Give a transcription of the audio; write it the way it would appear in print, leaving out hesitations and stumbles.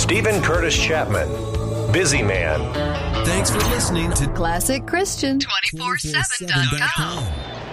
Stephen Curtis Chapman, Busy Man. Thanks for listening to Classic Christian 247.com.